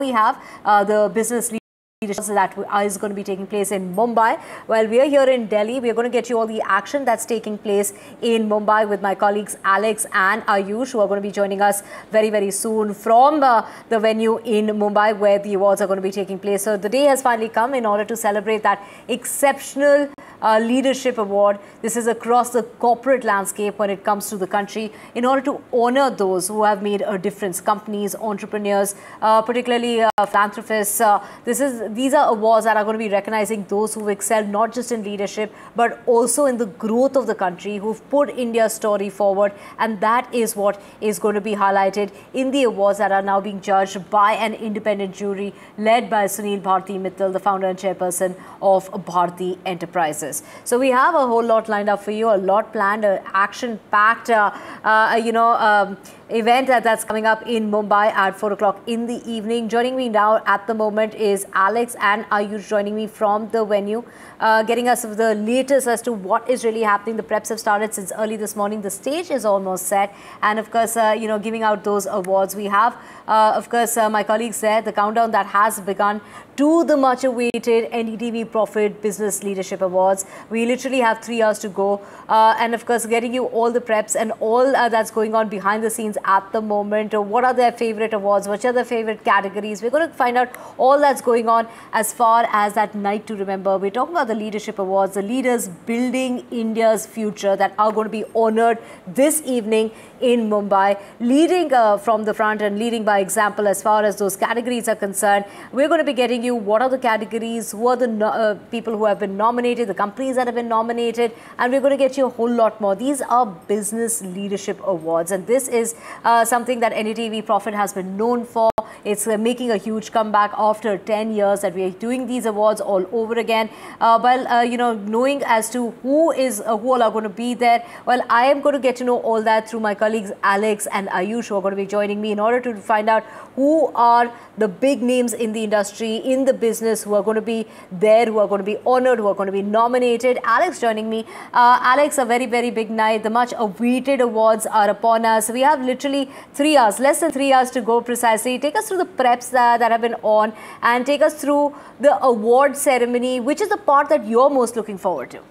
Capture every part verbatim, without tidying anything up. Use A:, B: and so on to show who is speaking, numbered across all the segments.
A: we have uh, the business leadership that is going to be taking place in Mumbai. Well, we are here in Delhi. We are going to get you all the action that's taking place in Mumbai with my colleagues Alex and Ayush, who are going to be joining us very, very soon from uh, the venue in Mumbai where the awards are going to be taking place. So the day has finally come in order to celebrate that exceptional Uh, leadership award. This is across the corporate landscape when it comes to the country in order to honor those who have made a difference, companies, entrepreneurs, uh, particularly uh, philanthropists. Uh, this is these are awards that are going to be recognizing those who've excelled not just in leadership but also in the growth of the country, who've put India's story forward, and that is what is going to be highlighted in the awards that are now being judged by an independent jury led by Sunil Bharti Mittal, the founder and chairperson of Bharti Enterprises. So we have a whole lot lined up for you, a lot planned, an action-packed, uh, uh, you know, um, event that, that's coming up in Mumbai at four o'clock in the evening. Joining me now at the moment is Alex and Ayush joining me from the venue, uh, getting us the latest as to what is really happening. The preps have started since early this morning. The stage is almost set, and of course, uh, you know, giving out those awards. We have, uh, of course, uh, my colleagues there, the countdown that has begun to the much-awaited N D T V Profit Business Leadership Awards. We literally have three hours to go, uh, and of course, getting you all the preps and all uh, that's going on behind the scenes at the moment. Uh, what are their favorite awards? Which are their favorite categories? We're going to find out all that's going on as far as that night to remember. We're talking about the Leadership Awards, the leaders building India's future that are going to be honored this evening in Mumbai, leading uh, from the front and leading by example as far as those categories are concerned. We're going to be getting you what are the categories, who are the no uh, people who have been nominated, the companies that have been nominated, and we're going to get you a whole lot more. These are Business Leadership Awards, and this is uh, something that N D T V Profit has been known for. It's uh, making a huge comeback after ten years that we are doing these awards all over again. Uh, well, uh, you know, knowing as to who is uh, who all are going to be there, well, I am going to get to know all that through my colleagues Alex and Ayush, who are going to be joining me in order to find out who are the big names in the industry, in the business, who are going to be there, who are going to be honored, who are going to be nominated. Alex joining me. Uh, Alex, a very, very big night. The much awaited awards are upon us. We have literally three hours, less than three hours to go precisely. Take us through the preps that, that have been on and take us through the award ceremony. Which is the part that you're most looking forward to?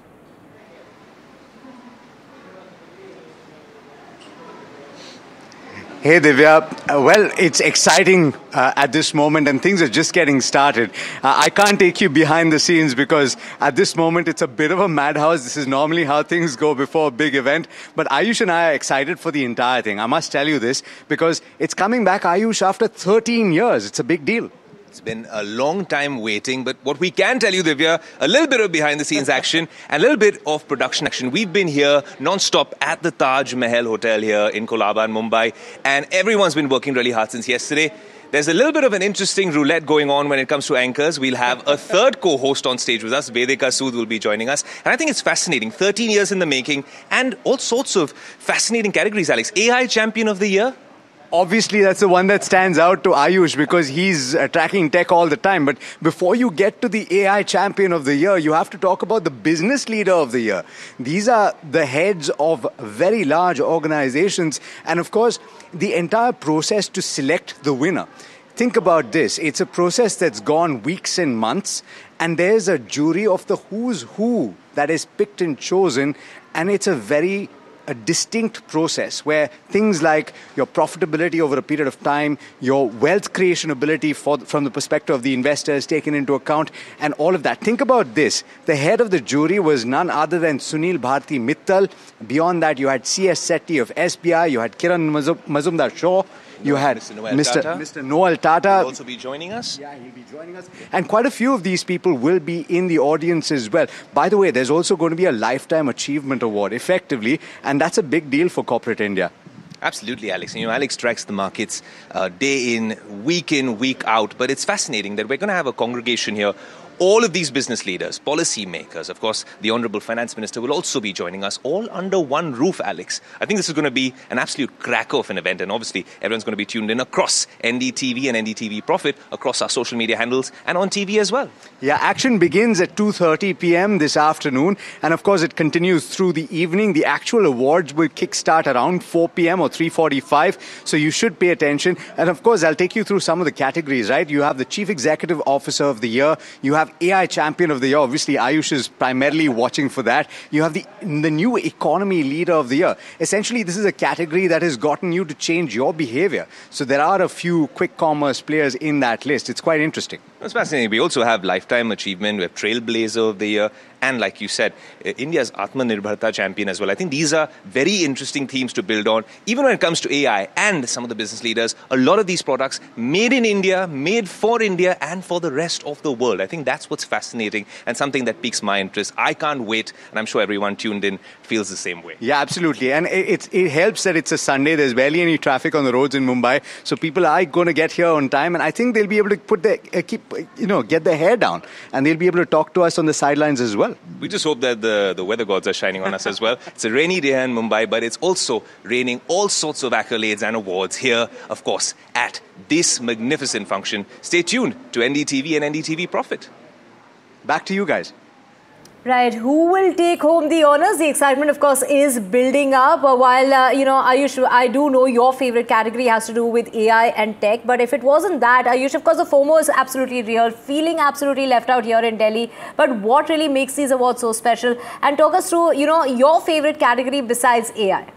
B: Hey Divya, uh, well, it's exciting uh, at this moment and things are just getting started. Uh, I can't take you behind the scenes because at this moment it's a bit of a madhouse. This is normally how things go before a big event. But Ayush and I are excited for the entire thing. I must tell you this because it's coming back, Ayush, after thirteen years. It's a big deal.
C: It's been a long time waiting, but what we can tell you, Divya, a little bit of behind-the-scenes action and a little bit of production action. We've been here non-stop at the Taj Mahal Hotel here in Colaba in Mumbai, and everyone's been working really hard since yesterday. There's a little bit of an interesting roulette going on when it comes to anchors. We'll have a third co-host on stage with us. Vedika Sood will be joining us. And I think it's fascinating. thirteen years in the making and all sorts of fascinating categories, Alex. A I Champion of the Year?
B: Obviously, that's the one that stands out to Ayush because he's uh, tracking tech all the time. But before you get to the A I Champion of the Year, you have to talk about the Business Leader of the Year. These are the heads of very large organizations. And of course, the entire process to select the winner. Think about this. It's a process that's gone weeks and months. And there's a jury of the who's who that is picked and chosen. And it's a very a distinct process where things like your profitability over a period of time, your wealth creation ability for, from the perspective of the investor is taken into account, and all of that. Think about this. The head of the jury was none other than Sunil Bharti Mittal. Beyond that, you had C S Setty of S B I, you had Kiran Mazumdar Shaw, you had
C: Mister Noel
B: Mister
C: Tata.
B: Mister Noel Tata.
C: He'll also be joining us.
B: Yeah, he'll be joining us. And quite a few of these people will be in the audience as well. By the way, there's also going to be a Lifetime Achievement Award, effectively, and that's a big deal for corporate India.
C: Absolutely, Alex. You know, Alex tracks the markets uh, day in, week in, week out. But it's fascinating that we're going to have a congregation here all of these business leaders, policy makers, of course, the Honorable Finance Minister will also be joining us all under one roof, Alex. I think this is going to be an absolute cracker of an event, and obviously everyone's going to be tuned in across N D T V and N D T V Profit, across our social media handles and on T V as well.
B: Yeah, action begins at two thirty p m this afternoon, and of course it continues through the evening. The actual awards will kickstart around four p m or three forty-five, so you should pay attention. And of course, I'll take you through some of the categories, right? You have the Chief Executive Officer of the Year, you have A I Champion of the Year. Obviously, Ayush is primarily watching for that. You have the, the new Economy Leader of the Year. Essentially, this is a category that has gotten you to change your behavior. So there are a few quick commerce players in that list. It's quite interesting.
C: It's fascinating. We also have Lifetime Achievement, we have Trailblazer of the Year, and like you said, uh, India's Atmanirbharta Champion as well. I think these are very interesting themes to build on. Even when it comes to A I and some of the business leaders, a lot of these products made in India, made for India and for the rest of the world. I think that's what's fascinating and something that piques my interest. I can't wait, and I'm sure everyone tuned in feels the same way.
B: Yeah, absolutely. And it, it, it helps that it's a Sunday. There's barely any traffic on the roads in Mumbai. So people are going to get here on time, and I think they'll be able to put their, uh, keep, you know, get their hair down, and they'll be able to talk to us on the sidelines as well.
C: We just hope that the, the weather gods are shining on us as well. It's a rainy day in Mumbai, but it's also raining all sorts of accolades and awards here, of course, at this magnificent function. Stay tuned to N D T V and N D T V Profit.
B: Back to you guys.
A: Right, who will take home the honours? The excitement, of course, is building up. Uh, while, uh, you know, Ayush, I do know your favourite category has to do with A I and tech. But if it wasn't that, Ayush, of course, the FOMO is absolutely real. Feeling absolutely left out here in Delhi. But what really makes these awards so special? And talk us through, you know, your favourite category besides A I.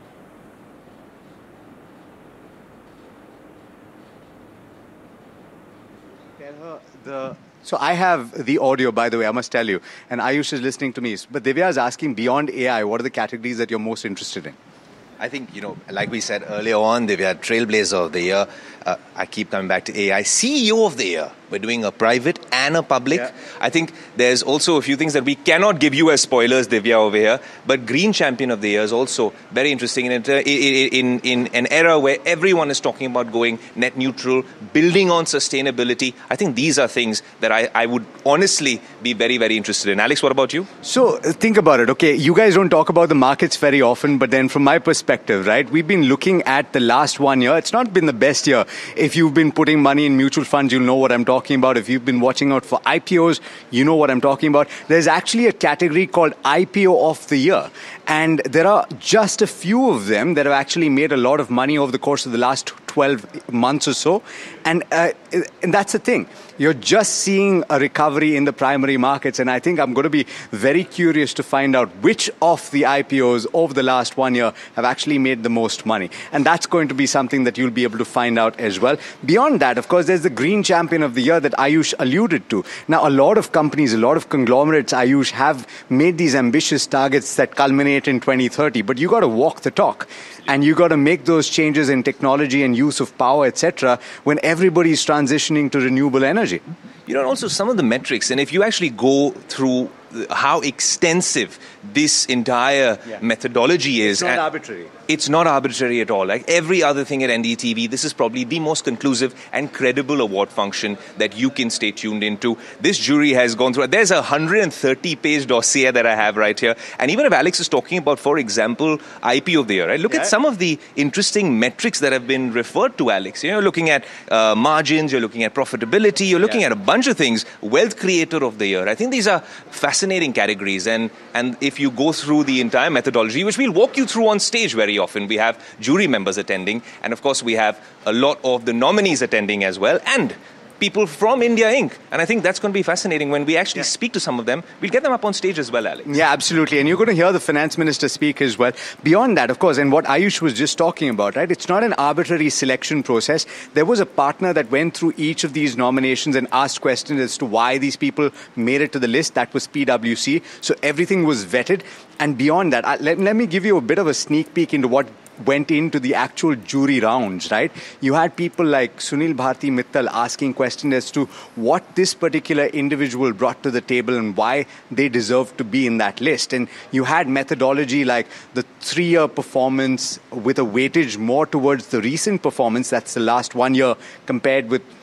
B: Tell her the... So I have the audio, by the way, I must tell you, and Ayush is listening to me. But Divya is asking, beyond A I, what are the categories that you're most interested in?
C: I think, you know, like we said earlier on, Divya, Trailblazer of the Year. Uh, I keep coming back to A I. C E O of the Year. We're doing a private and a public. Yeah. I think there's also a few things that we cannot give you as spoilers, Divya, over here. But Green Champion of the Year is also very interesting in, in, in an era where everyone is talking about going net neutral, building on sustainability. I think these are things that I, I would honestly be very, very interested in. Alex, what about you?
B: So think about it. Okay, you guys don't talk about the markets very often, but then from my perspective, right, we've been looking at the last one year. It's not been the best year. If you've been putting money in mutual funds, you'll know what I'm talking about. If you've been watching out for I P Os, you know what I'm talking about. There's actually a category called I P O of the Year. And there are just a few of them that have actually made a lot of money over the course of the last twelve months or so. And, uh, and that's the thing. You're just seeing a recovery in the primary markets. And I think I'm going to be very curious to find out which of the I P Os over the last one year have actually made the most money. And that's going to be something that you'll be able to find out as well. Beyond that, of course, there's the Green Champion of the Year that Ayush alluded to. Now, a lot of companies, a lot of conglomerates, Ayush, have made these ambitious targets that culminate in twenty thirty. But you got to walk the talk. And you got to make those changes in technology and use of power, et cetera, when everybody's transitioning to renewable energy.
C: You know, also some of the metrics, and if you actually go through how extensive this entire yeah. methodology is.
B: It's not arbitrary.
C: It's not arbitrary at all. Like every other thing at N D T V, this is probably the most conclusive and credible award function that you can stay tuned into. This jury has gone through, there's a one hundred thirty page dossier that I have right here. And even if Alex is talking about, for example, I P O of the Year, right? Look yeah. at some of the interesting metrics that have been referred to, Alex. You're looking at uh, margins, you're looking at profitability, you're looking yeah. at a bunch of things. Wealth Creator of the Year. I think these are fascinating categories. And, and if you go through the entire methodology, which we'll walk you through on stage very often, we have jury members attending, and of course we have a lot of the nominees attending as well, and people from India Incorporated. And I think that's going to be fascinating when we actually yeah. speak to some of them. We'll get them up on stage as well, Alex.
B: Yeah, absolutely. And you're going to hear the finance minister speak as well. Beyond that, of course, and what Ayush was just talking about, right? It's not an arbitrary selection process. There was a partner that went through each of these nominations and asked questions as to why these people made it to the list. That was P W C. So everything was vetted. And beyond that, let, let me give you a bit of a sneak peek into what went into the actual jury rounds, right? You had people like Sunil Bharti Mittal asking questions as to what this particular individual brought to the table and why they deserve to be in that list. And you had methodology like the three-year performance with a weightage more towards the recent performance, that's the last one year, compared with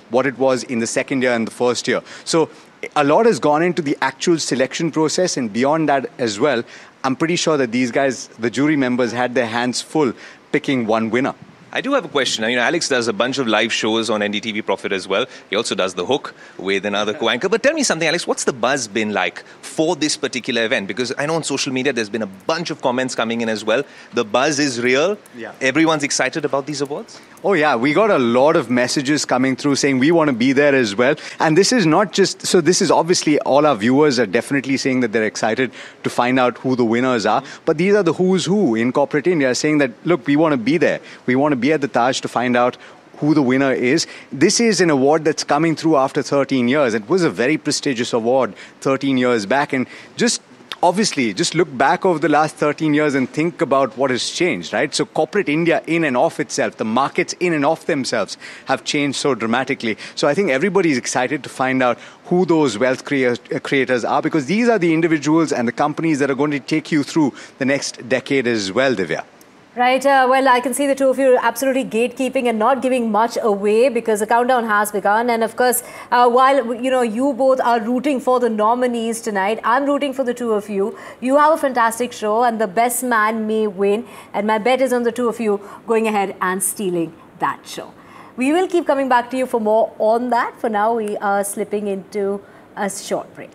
B: what it was in the second year and the first year. So a lot has gone into the actual selection process, and beyond that as well, I'm pretty sure that these guys, the jury members, had their hands full picking one winner.
C: I do have a question. You know, Alex does a bunch of live shows on N D T V Profit as well. He also does The Hook with another co-anchor. But tell me something, Alex, what's the buzz been like for this particular event? Because I know on social media there's been a bunch of comments coming in as well. The buzz is real.
B: Yeah.
C: Everyone's excited about these awards?
B: Oh yeah, we got a lot of messages coming through saying we want to be there as well. And this is not just, so this is obviously all our viewers are definitely saying that they're excited to find out who the winners are. But these are the who's who in corporate India saying that, look, we want to be there. We want to be at the Taj to find out who the winner is. This is an award that's coming through after thirteen years. It was a very prestigious award thirteen years back. And just obviously, just look back over the last thirteen years and think about what has changed, right? So corporate India in and of itself, the markets in and of themselves have changed so dramatically. So I think everybody's excited to find out who those wealth crea- creators are, because these are the individuals and the companies that are going to take you through the next decade as well, Divya.
A: Right. Uh, well, I can see the two of you absolutely gatekeeping and not giving much away because the countdown has begun. And of course, uh, while, you know, you both are rooting for the nominees tonight, I'm rooting for the two of you. You have a fantastic show and the best man may win. And my bet is on the two of you going ahead and stealing that show. We will keep coming back to you for more on that. For now, we are slipping into a short break.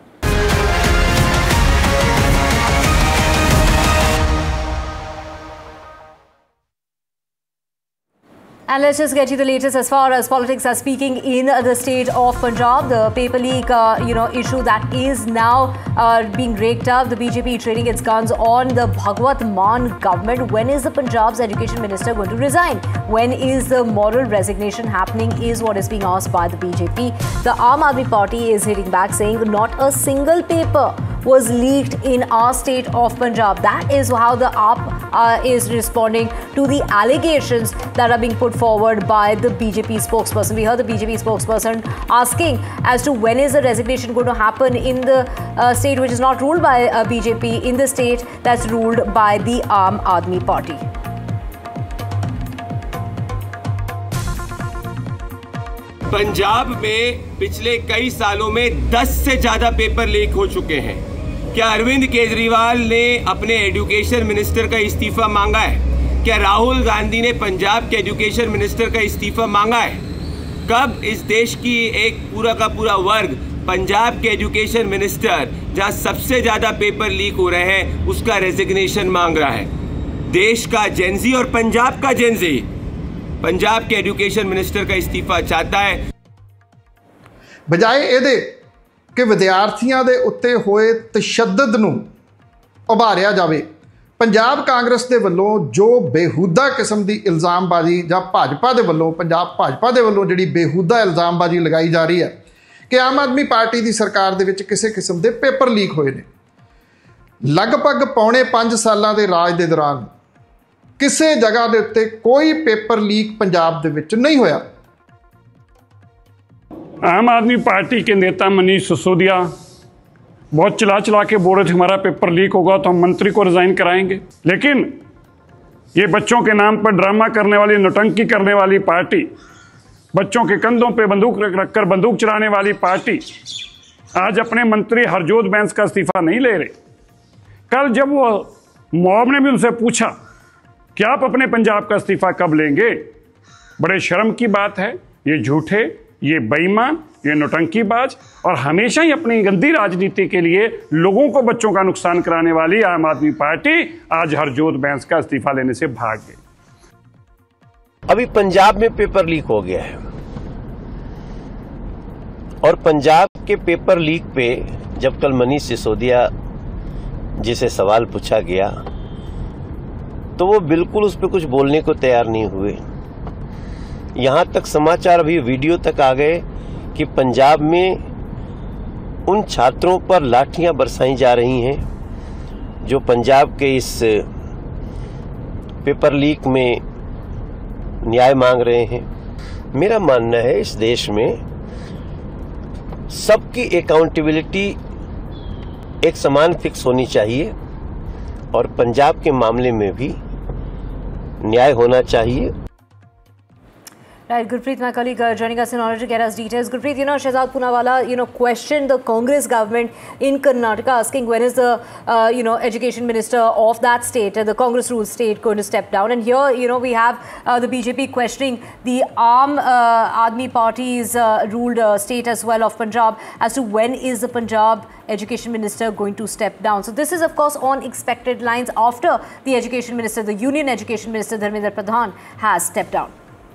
A: And let's just get you the latest as far as politics are speaking in the state of Punjab. The paper leak, uh, you know, issue that is now uh, being raked up. The B J P training its guns on the Bhagwat Mann government. When is the Punjab's education minister going to resign? When is the moral resignation happening is what is being asked by the B J P. The Aam Aadmi Party is hitting back saying not a single paper was leaked in our state of Punjab. That is how the A P uh, is responding to the allegations that are being put forward by the B J P spokesperson. We heard the B J P spokesperson asking as to when is the resignation going to happen in the uh, state which is not ruled by uh, B J P, in the state that's ruled by the Aam Aadmi Party.
D: Punjab में पिछले कई सालों में दस से ज़्यादा paper leak हो चुके हैं। क्या अरविंद केजरीवाल ने अपने एजुकेशन मिनिस्टर का इस्तीफा मांगा है? क्या राहुल गांधी ने पंजाब के एजुकेशन मिनिस्टर का इस्तीफा मांगा है? कब इस देश की एक पूरा का पूरा वर्ग पंजाब के एजुकेशन मिनिस्टर, जहां सबसे ज़्यादा पेपर लीक हो रहे हैं, उसका रेजिग्नेशन मांग रहा है? देश का जेनजी और पंजाब का जेनजी पंजाब के एजुकेशन मिनिस्टर का इस्तीफा चाहता है।
E: बजाय ਇਹਦੇ ਕਿ ਵਿਦਿਆਰਥੀਆਂ ਦੇ ਉੱਤੇ ਹੋਏ ਤਸ਼ੱਦਦ ਨੂੰ ਉਭਾਰਿਆ ਜਾਵੇ, ਪੰਜਾਬ ਕਾਂਗਰਸ ਦੇ ਵੱਲੋਂ ਜੋ ਬੇਹੂਦਾ ਕਿਸਮ ਦੀ ਇਲਜ਼ਾਮਬਾਜ਼ੀ ਜਾਂ ਭਾਜਪਾ ਦੇ ਵੱਲੋਂ ਪੰਜਾਬ ਭਾਜਪਾ ਦੇ ਵੱਲੋਂ ਜਿਹੜੀ ਬੇਹੂਦਾ ਇਲਜ਼ਾਮਬਾਜ਼ੀ ਲਗਾਈ ਜਾ ਰਹੀ ਹੈ ਕਿ ਆਮ ਆਦਮੀ ਪਾਰਟੀ ਦੀ ਸਰਕਾਰ ਦੇ ਵਿੱਚ ਕਿਸੇ ਕਿਸਮ ਦੇ ਪੇਪਰ ਲੀਕ ਹੋਏ ਨੇ। ਲਗਭਗ ਪੌਣੇ ਪੰਜ ਸਾਲਾਂ ਦੇ ਰਾਜ ਦੇ ਦੌਰਾਨ ਕਿਸੇ ਜਗ੍ਹਾ ਦੇ ਉੱਤੇ ਕੋਈ ਪੇਪਰ ਲੀਕ पंजाब ਦੇ ਵਿੱਚ नहीं होया।
F: आम आदमी पार्टी के नेता मनीष सिसोदिया बहुत चिल्ला चिल्ला के बोल रहे थे हमारा पेपर लीक होगा तो हम मंत्री को रिजाइन कराएंगे, लेकिन ये बच्चों के नाम पर ड्रामा करने वाली, नौटंकी करने वाली पार्टी, बच्चों के कंधों पे बंदूक रखकर बंदूक चलाने वाली पार्टी आज अपने मंत्री हरजोत बैंस का इस्तीफा नहीं ले रहे। कल जब वो मॉब ने भी उनसे पूछा कि आप अपने पंजाब का इस्तीफा कब लेंगे, बड़े शर्म की बात है। ये झूठे, ये बेईमान, ये नौटंकीबाज और हमेशा ही अपनी गंदी राजनीति के लिए लोगों को, बच्चों का नुकसान कराने वाली आम आदमी पार्टी आज हरजोत बैंस का इस्तीफा लेने से भाग गई।
G: अभी पंजाब में पेपर लीक हो गया है और पंजाब के पेपर लीक पे जब कल मनीष सिसोदिया जिसे सवाल पूछा गया तो वो बिल्कुल उस पर कुछ बोलने को तैयार नहीं हुए। यहां तक समाचार अभी वीडियो तक आ गए कि पंजाब में उन छात्रों पर लाठियां बरसाई जा रही हैं जो पंजाब के इस पेपर लीक में न्याय मांग रहे हैं। मेरा मानना है इस देश में सबकी अकाउंटेबिलिटी एक समान फिक्स होनी चाहिए और पंजाब के मामले में भी न्याय होना चाहिए।
A: Right, Gurpreet, my colleague, uh, joining us in order to get us details. Gurpreet, you know, Shehzad Poonawalla, you know, questioned the Congress government in Karnataka, asking when is the, uh, you know, education minister of that state, uh, the Congress-ruled state, going to step down. And here, you know, we have uh, the B J P questioning the Aam uh, Aadmi Party's uh, ruled uh, state as well of Punjab as to when is the Punjab education minister going to step down. So this is, of course, on expected lines after the education minister, the union education minister, Dharmendra Pradhan, has stepped down.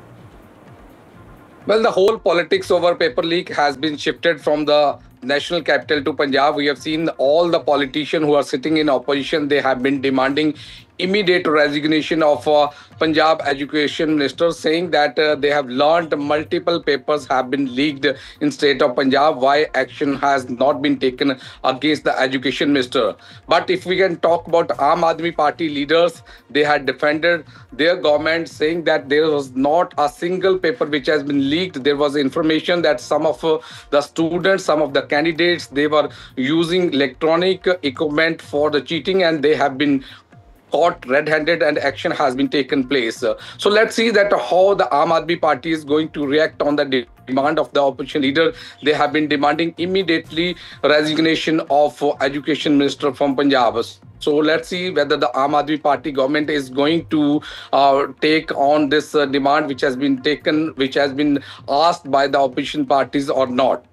H: Well, the whole politics over paper leak has been shifted from the national capital to Punjab. We have seen all the politicians who are sitting in opposition, they have been demanding immediate resignation of uh, Punjab education minister, saying that uh, they have learned multiple papers have been leaked in state of Punjab. Why action has not been taken against the education minister? But if we can talk about Aam Aadmi Party leaders, they had defended their government, saying that there was not a single paper which has been leaked. There was information that some of uh, the students, some of the candidates, they were using electronic equipment for the cheating, and they have been caught red-handed and action has been taken place. So let's see that how the Aam Aadmi Party is going to react on the demand of the opposition leader. They have been demanding immediately resignation of education minister from Punjab. So let's see whether the Aam Aadmi Party government is going to uh, take on this uh, demand which has been taken, which has been asked by the opposition parties or not.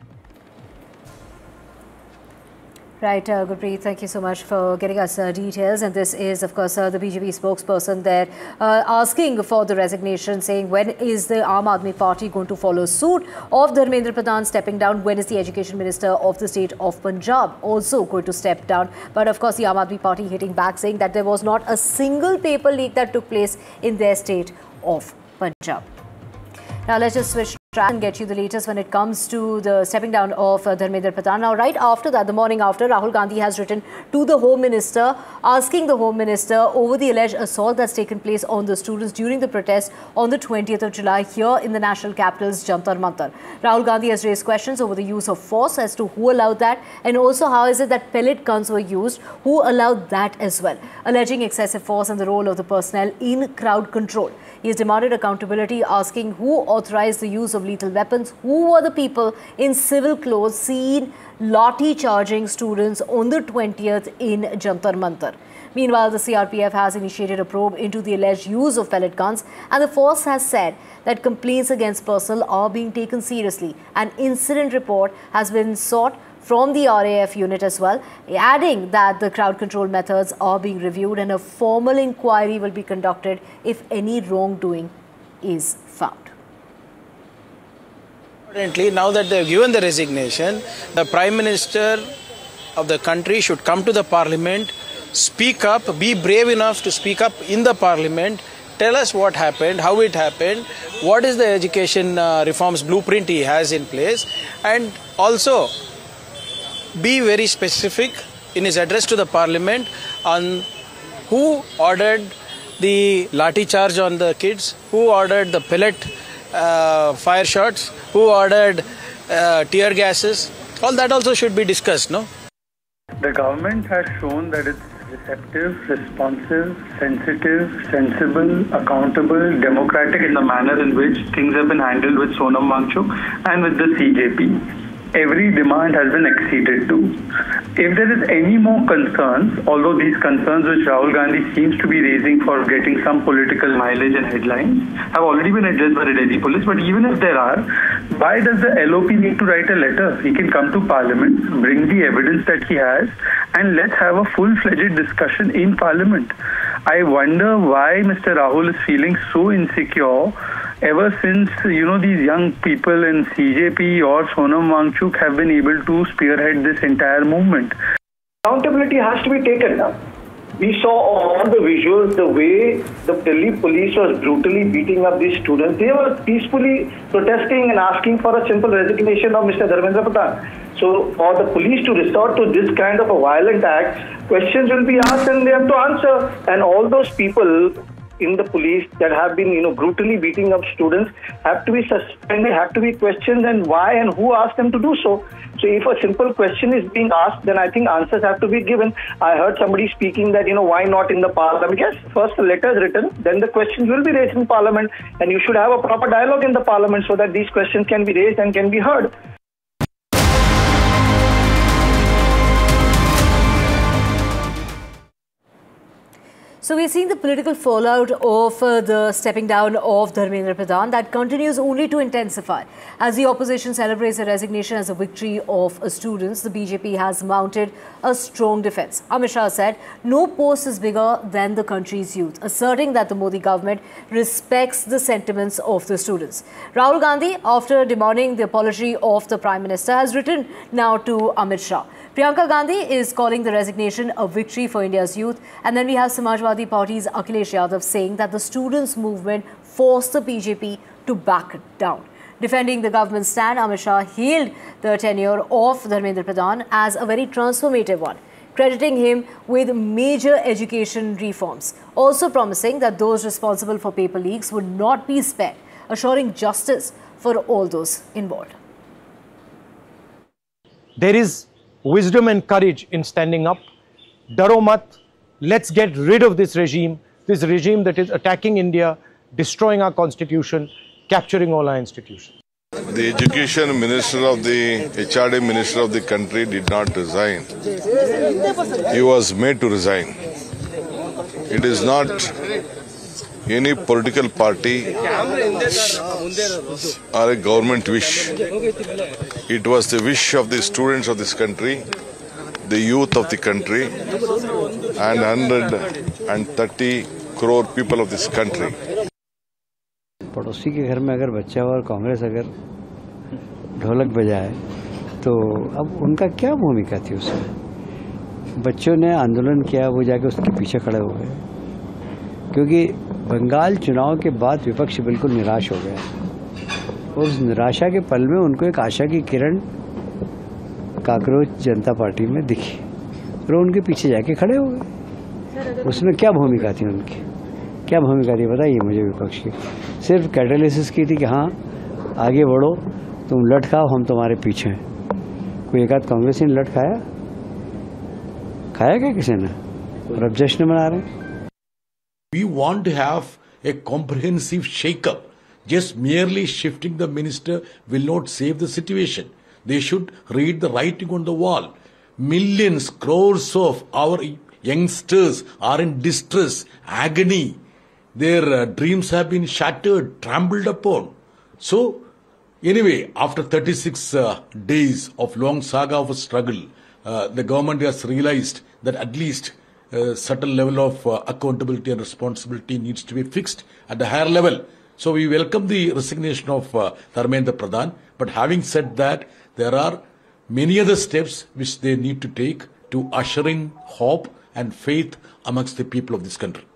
A: Right, uh, Gurpreet, thank you so much for getting us uh, details. And this is, of course, uh, the B J P spokesperson there uh, asking for the resignation, saying when is the Aam Aadmi Party going to follow suit of Dharmendra Pradhan stepping down? When is the education minister of the state of Punjab also going to step down? But of course, the Aam Aadmi Party hitting back, saying that there was not a single paper leak that took place in their state of Punjab. Now let's just switch track and get you the latest when it comes to the stepping down of uh, Dharmendra Pradhan. Now, right after that, the morning after, Rahul Gandhi has written to the Home Minister, asking the Home Minister over the alleged assault that's taken place on the students during the protest on the twentieth of July here in the national capital's Jantar Mantar. Rahul Gandhi has raised questions over the use of force as to who allowed that, and also how is it that pellet guns were used, who allowed that as well, alleging excessive force and the role of the personnel in crowd control. He has demanded accountability, asking who authorized the use of lethal weapons, who were the people in civil clothes seen lathi charging students on the twentieth in Jantar Mantar. Meanwhile, the C R P F has initiated a probe into the alleged use of pellet guns, and the force has said that complaints against personnel are being taken seriously. An incident report has been sought from the R A F unit as well, adding that the crowd control methods are being reviewed and a formal inquiry will be conducted if any wrongdoing is found.
I: Now that they have given the resignation, the Prime Minister of the country should come to the Parliament, speak up, be brave enough to speak up in the Parliament, tell us what happened, how it happened, what is the education uh, reforms blueprint he has in place, and also be very specific in his address to the Parliament on who ordered the lathi charge on the kids, who ordered the pellet uh, fire shots, who ordered uh, tear gases. All that also should be discussed, no?
J: The government has shown that it's receptive, responsive, sensitive, sensible, accountable, democratic in the manner in which things have been handled with Sonam Wangchuk and with the C J P. Every demand has been acceded to. If there is any more concerns, although these concerns which Rahul Gandhi seems to be raising for getting some political mileage and headlines have already been addressed by the Delhi police, but even if there are, why does the L O P need to write a letter? He can come to Parliament, bring the evidence that he has, and let's have a full-fledged discussion in Parliament. I wonder why Mister Rahul is feeling so insecure ever since, you know, these young people in C J P or Sonam Wangchuk have been able to spearhead this entire movement.
K: Accountability has to be taken now. We saw on the visuals the way the Delhi police was brutally beating up these students. They were peacefully protesting and asking for a simple resignation of Mister Dharmendra Pradhan. So for the police to resort to this kind of a violent act, questions will be asked and they have to answer. And all those people in the police that have been, you know, brutally beating up students have to be suspended, have to be questioned, and why and who asked them to do so. So if a simple question is being asked, then I think answers have to be given. I heard somebody speaking that, you know, why not in the parliament? Yes, first the letter is written, then the questions will be raised in parliament, and you should have a proper dialogue in the parliament so that these questions can be raised and can be heard.
A: So we're seeing the political fallout of uh, the stepping down of Dharmendra Pradhan that continues only to intensify. As the opposition celebrates the resignation as a victory of uh, students, the B J P has mounted a strong defense. Amit Shah said, no post is bigger than the country's youth, asserting that the Modi government respects the sentiments of the students. Rahul Gandhi, after demanding the apology of the Prime Minister, has written now to Amit Shah. Priyanka Gandhi is calling the resignation a victory for India's youth. And then we have Samajwadi Party's Akhilesh Yadav saying that the students' movement forced the B J P to back down. Defending the government's stand, Amit Shah hailed the tenure of Dharmendra Pradhan as a very transformative one, crediting him with major education reforms, also promising that those responsible for paper leaks would not be spared, assuring justice for all those involved.
L: There is wisdom and courage in standing up. Daro mat, let's get rid of this regime, this regime that is attacking India, destroying our constitution, capturing all our institutions.
M: The education minister of the H R D minister of the country did not resign. He was made to resign. It is not any political party or a government wish. It was the wish of the students of this country, the youth of the country, and one hundred thirty crore people of this country.
N: पड़ोसी के घर में अगर बच्चा और कांग्रेस अगर ढोलक बजाए तो अब उनका क्या भूमिका थी उसमें? बच्चों ने आंदोलन किया, वो जाके उसके पीछे खड़े हो गए, क्योंकि बंगाल चुनाव के बाद विपक्ष बिल्कुल निराश हो गया और उस निराशा के पल में उनको एक आशा की किरण काकरोच जनता पार्टी में दिखी और उनके पीछे जाके खड़े हो गए। उसमें क्या भूमिका थी उनकी, क्या भूमिका थी बताइए मुझे विपक्ष की? सिर्फ कैटालिसिस की थी कि हाँ आगे बढ़ो, तुम लट खाओ, हम तुम्हारे पीछे हैं। कोई एक आध कांग्रेसी ने लट खाया खाया क्या किसी ने? और अब जश्न मना रहे हैं।
O: We want to have a comprehensive shake-up. Just merely shifting the minister will not save the situation. They should read the writing on the wall. Millions, crores of our youngsters are in distress, agony. Their uh, dreams have been shattered, trampled upon. So, anyway, after thirty-six uh, days of long saga of a struggle, uh, the government has realized that at least a certain level of uh, accountability and responsibility needs to be fixed at a higher level. So we welcome the resignation of uh, Dharmendra Pradhan. But having said that, there are many other steps which they need to take to usher in hope and faith amongst the people of this country.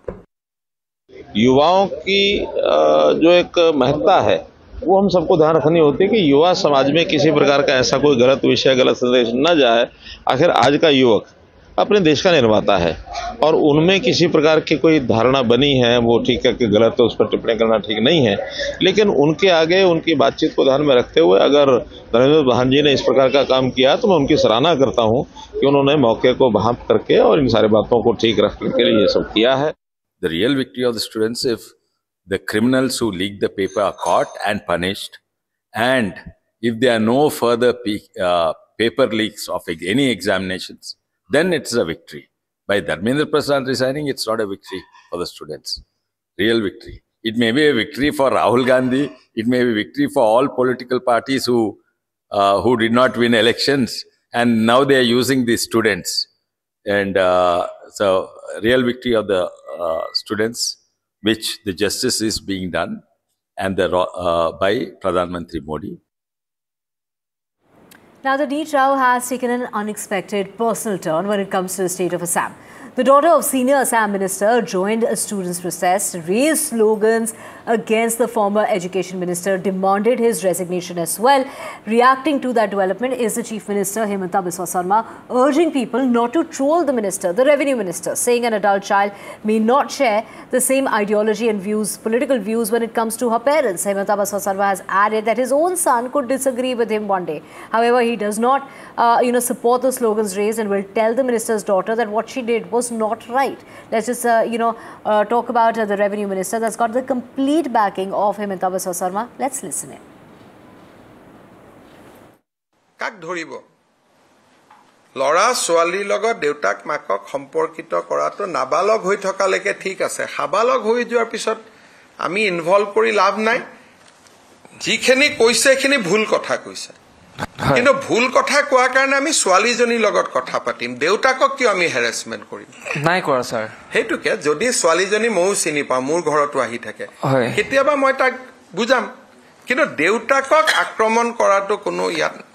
P: युवाओं की जो एक महत्ता है वो हम सबको ध्यान रखनी होती है कि युवा समाज में किसी प्रकार का ऐसा कोई गलत विषय, गलत संदेश न जाए। आखिर आज का युवक अपने देश का निर्माता है और उनमें किसी प्रकार की कोई धारणा बनी है, वो ठीक है कि गलत है, उस पर टिप्पणी करना ठीक नहीं है, लेकिन उनके आगे उनकी बातचीत को ध्यान में रखते हुए अगर धर्मेंद्र प्रधान जी ने इस प्रकार का काम किया तो मैं उनकी सराहना करता हूं कि उन्होंने मौके को भांप करके और इन सारी बातों को ठीक रखने के लिए ये सब किया है।
Q: The real victory of the students if the criminals who leaked the paper are caught and punished, and if there are no further uh, paper leaks of any examinations, then it's a victory. By Dharmendra Pradhan resigning, it's not a victory for the students. Real victory. It may be a victory for Rahul Gandhi. It may be a victory for all political parties who uh, who did not win elections, and now they are using the students. And uh, so, real victory of the uh, students, which the justice is being done, and the uh, by Pradhan Mantri Modi. Now, the NEET row has taken an unexpected personal turn when it comes to the state of Assam.
A: The daughter of senior Assam minister joined a students' protest, raised slogans against the former education minister, demanded his resignation as well. Reacting to that development is the Chief Minister Himanta Biswa Sarma, urging people not to troll the minister, the revenue minister, saying an adult child may not share the same ideology and views, political views when it comes to her parents. Himanta Biswa Sarma has added that his own son could disagree with him one day. However, he does not, uh, you know, support the slogans raised and will tell the minister's daughter that what she did was not right. Let's just, uh, you know, uh, talk about uh, the revenue minister that's got the complete backing of Himanta Biswa Sarma. Let's listen in.
R: Kak dhoribo Lora Swali logot deutak makok সম্পর্কিত কৰাটো নাবালক হৈ থকালৈকে ঠিক আছে হাবালক হৈ যোৱাৰ পিছত আমি ইনভলভ কৰি লাভ নাই যিখিনি কৈছে এখিনি ভুল কথা কৈছে কিন্তু ভুল কথা কোৱাৰ কাৰণে আমি ছোৱালীজনীৰ লগত কথা পাতিম দেউতাকক কি আমি হেৰাসমেন্ট কৰিম
S: নাই কৰা স্যাৰ
R: হেতুকে যদি ছোৱালীজনী মৌ চিনি পা মোৰ ঘৰতো আহি থাকে কেতিয়াবা মই তাক বুজাম কিন্তু দেউতাকক আক্ৰমণ কৰাটো কোনো ইয়াত